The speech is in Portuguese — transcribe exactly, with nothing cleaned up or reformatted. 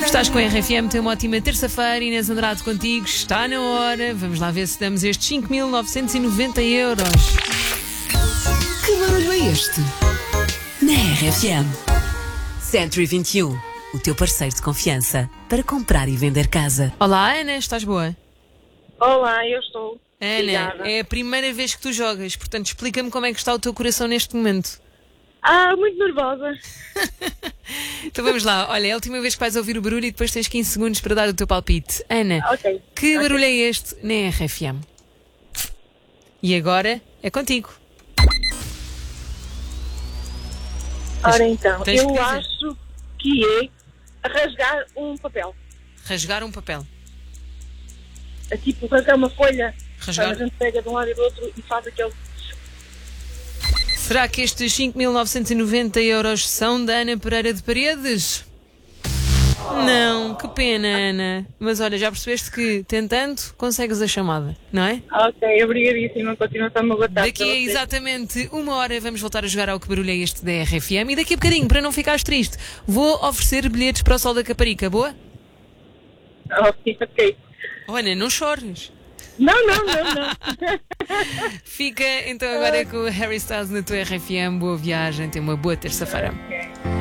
Estás com a R F M, tem uma ótima terça-feira. Inês Andrade contigo, está na hora. Vamos lá ver se damos estes cinco mil novecentos e noventa euros. Que barulho é este? Na R F M. Century vinte e um, o teu parceiro de confiança para comprar e vender casa. Olá, Ana, estás boa? Olá, eu estou. Ana, Obrigada. é a primeira vez que tu jogas, portanto explica-me como é que está o teu coração neste momento. Ah, muito nervosa. Então vamos lá, olha, é a última vez que vais ouvir o barulho e depois tens quinze segundos para dar o teu palpite. Ana, Ok. que Ok. barulho é este na R F M? E agora é contigo. Ora então, tens que eu dizer. acho que é rasgar um papel. Rasgar um papel. É tipo rasgar uma folha. Rasgar. A gente pega de um lado e do outro e faz aquele... Será que estes cinco mil novecentos e noventa euros são da Ana Pereira de Paredes? Não, que pena, Ana. Mas olha, já percebeste que tentando consegues a chamada, não é? Ok, obrigadíssima. Continuação uma boa tarde. Daqui a para vocês. exatamente uma hora vamos voltar a jogar ao Que Barulho é Este da R F M. E daqui a bocadinho, para não ficares triste, vou oferecer bilhetes para o Sol da Caparica, boa? Ok, ok. Oh, Ana, não chores. Não, não, não, não. Fica então agora com o Harry Styles na tua R F M. Boa viagem, tenha uma boa terça-feira. Ok.